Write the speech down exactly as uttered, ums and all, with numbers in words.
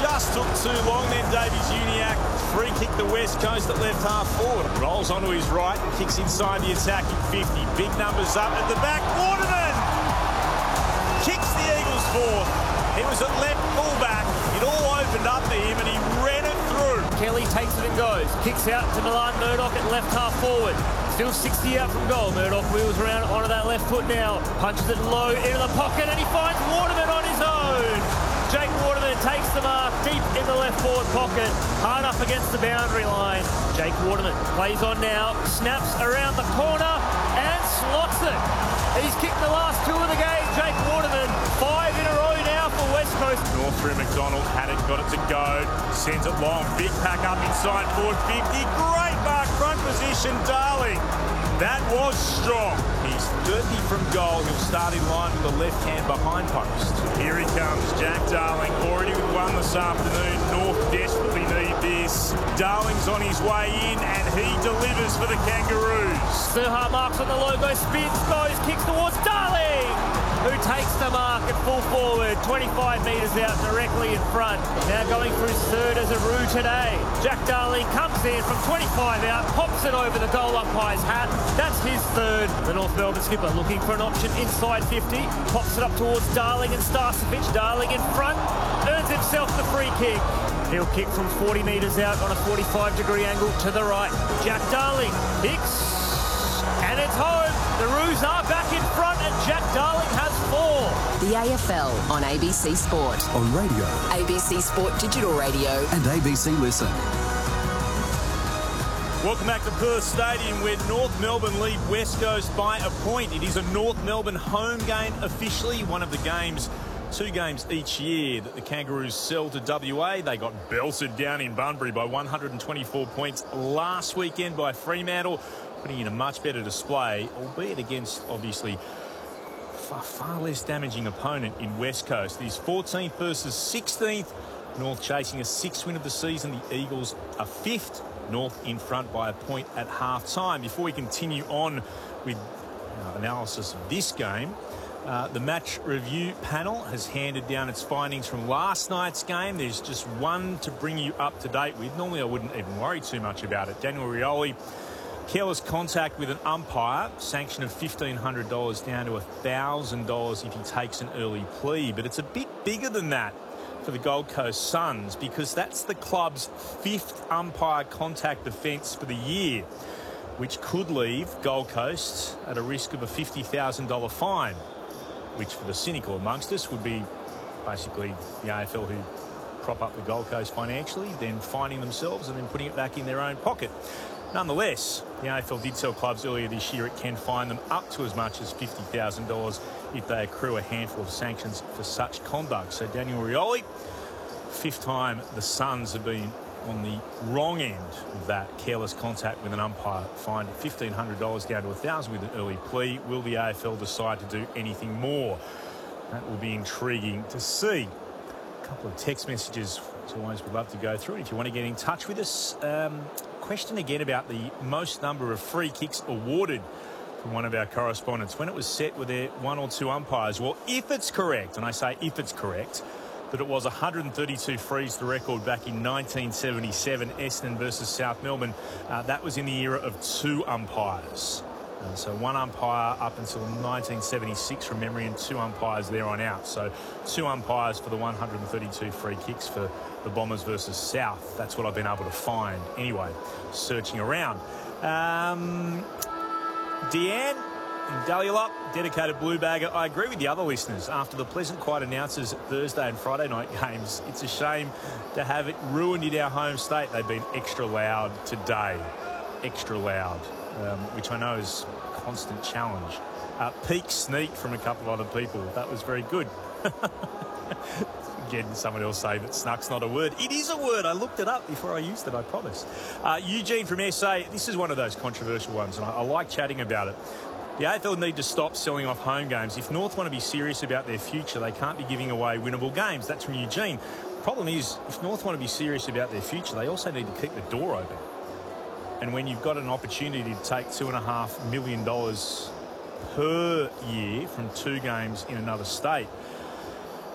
just took too long then. Davies-Uniacke free kick the West Coast at left half forward. Rolls onto his right and kicks inside the attacking fifty. Big numbers up at the back. Waterman kicks the Eagles forward. He was at left fullback. It all opened up for him and he ran it through. Kelly takes it and goes. Kicks out to Milan Murdoch at left half forward. Still sixty out from goal. Murdoch wheels around onto that left foot now. Punches it low into the pocket and he finds Waterman on his own. Jake Waterman takes the mark deep in the left forward pocket. Hard up against the boundary line. Jake Waterman plays on now. Snaps around the corner and slots it. He's kicked the last two of the game. Jake Waterman, five in a row now for West Coast. North through McDonald. Haddock got it to go. Sends it long. Big pack up inside forward fifty. Great mark front position. Darling. That was strong. He's thirty from goal. He'll start in line with the left hand behind post. Here he comes. Jack Darling already with one this afternoon. North desperately need this. Darling's on his way in and he delivers for the Kangaroos. Suha marks on the logo. Spins, goes, kicks towards Darling, who takes the mark at full forward, twenty-five metres out directly in front. Now going for his third as a Roo today. Jack Darling comes in from twenty-five out, pops it over the goal umpire's hat. That's his third. The North Melbourne skipper looking for an option inside fifty. Pops it up towards Darling and Starcevich. Darling in front, earns himself the free kick. He'll kick from forty metres out on a forty-five degree angle to the right. Jack Darling kicks, and it's home. The Roos are back in front and Jack Darling has four. The A F L on A B C Sport. On radio. A B C Sport Digital Radio. And A B C Listen. Welcome back to Perth Stadium, where North Melbourne lead West Coast by a point. It is a North Melbourne home game officially, one of the games, two games each year that the Kangaroos sell to W A. They got belted down in Bunbury by one hundred twenty-four points last weekend by Fremantle, putting in a much better display, albeit against, obviously, far, far less damaging opponent in West Coast. These fourteenth versus sixteenth. North chasing a sixth win of the season. The Eagles are fifth. North in front by a point at half-time. Before we continue on with uh, analysis of this game, uh, the match review panel has handed down its findings from last night's game. There's just one to bring you up to date with. Normally I wouldn't even worry too much about it. Daniel Rioli, careless contact with an umpire, sanction of fifteen hundred dollars down to one thousand dollars if he takes an early plea. But it's a bit bigger than that for the Gold Coast Suns, because that's the club's fifth umpire contact offence for the year, which could leave Gold Coast at a risk of a fifty thousand dollars fine, which for the cynical amongst us would be basically the A F L who prop up the Gold Coast financially, then fining themselves and then putting it back in their own pocket. Nonetheless, the A F L did tell clubs earlier this year it can fine them up to as much as fifty thousand dollars if they accrue a handful of sanctions for such conduct. So Daniel Rioli, fifth time the Suns have been on the wrong end of that careless contact with an umpire, fined at fifteen hundred dollars down to one thousand dollars with an early plea. Will the A F L decide to do anything more? That will be intriguing to see. A couple of text messages, as always, we'd love to go through. And if you want to get in touch with us, um, question again about the most number of free kicks awarded from one of our correspondents. When it was set, were there one or two umpires? Well, if it's correct, and I say if it's correct, that it was one hundred thirty-two frees, the record back in nineteen seventy-seven, Essendon versus South Melbourne. Uh, that was in the era of two umpires. Uh, so one umpire up until nineteen seventy-six from memory, and two umpires there on out. So two umpires for the one hundred thirty-two free kicks for the Bombers versus South. That's what I've been able to find. Anyway, searching around. Um, Deanne in Dahlia, dedicated blue bagger. I agree with the other listeners. After the pleasant, quiet announcers at Thursday and Friday night games, it's a shame to have it ruined in our home state. They've been extra loud today. Extra loud, um, which I know is a constant challenge. Uh, peak sneak from a couple of other people. That was very good. Again, someone else say that snuck's not a word. It is a word. I looked it up before I used it, I promise. Uh, Eugene from S A, this is one of those controversial ones, and I, I like chatting about it. The A F L need to stop selling off home games. If North want to be serious about their future, they can't be giving away winnable games. That's from Eugene. The problem is, if North want to be serious about their future, they also need to keep the door open. And when you've got an opportunity to take two and a half million dollars per year from two games in another state,